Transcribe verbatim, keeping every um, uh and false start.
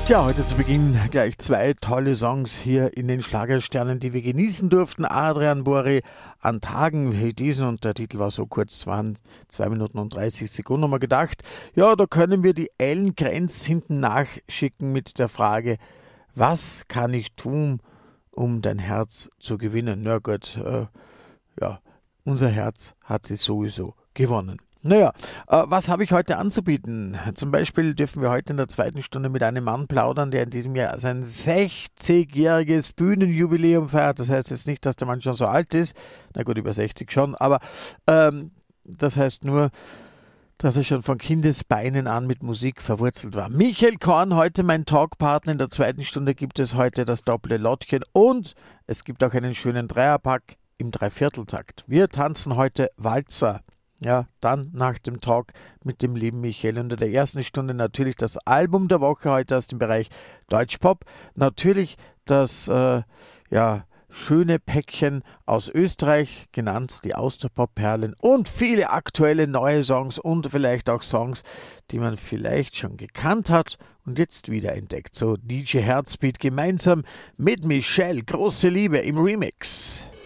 Ja, heute zu Beginn gleich zwei tolle Songs hier in den Schlagersternen, die wir genießen durften. Adrian Bory an Tagen wie diesen, und der Titel war so kurz, waren zwei Minuten und dreißig Sekunden, haben wir gedacht. Ja, da können wir die Ellen Krenz hinten nachschicken mit der Frage, was kann ich tun, um dein Herz zu gewinnen? Na gut, äh, ja, unser Herz hat sie sowieso gewonnen. Naja, äh, was habe ich heute anzubieten? Zum Beispiel dürfen wir heute in der zweiten Stunde mit einem Mann plaudern, der in diesem Jahr sein sechzigjähriges Bühnenjubiläum feiert. Das heißt jetzt nicht, dass der Mann schon so alt ist, na gut, über sechzig schon, aber ähm, das heißt nur, dass er schon von Kindesbeinen an mit Musik verwurzelt war. Michael Korn, heute mein Talkpartner. In der zweiten Stunde gibt es heute das doppelte Lottchen und es gibt auch einen schönen Dreierpack im Dreivierteltakt. Wir tanzen heute Walzer. Ja, dann nach dem Talk mit dem lieben Michael. Und in der ersten Stunde natürlich das Album der Woche heute aus dem Bereich Deutschpop. Natürlich das äh, ja, schöne Päckchen aus Österreich, genannt die Austropop-Perlen. Und viele aktuelle neue Songs und vielleicht auch Songs, die man vielleicht schon gekannt hat und jetzt wiederentdeckt. So D J Herzbeat gemeinsam mit Michelle. Große Liebe im Remix.